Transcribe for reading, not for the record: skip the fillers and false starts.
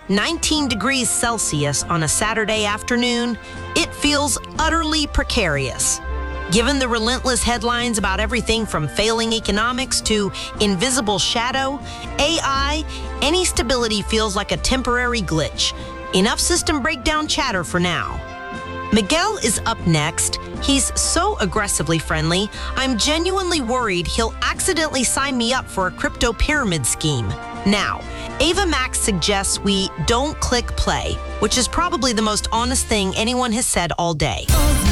19 degrees Celsius on a Saturday afternoon, it feels utterly precarious. Given the relentless headlines about everything from failing economics to invisible shadow, AI, any stability feels like a temporary glitch. Enough system breakdown chatter for now. Miguel is up next. He's so aggressively friendly, I'm genuinely worried he'll accidentally sign me up for a crypto pyramid scheme. Now, Ava Max suggests we don't click play, which is probably the most honest thing anyone has said all day.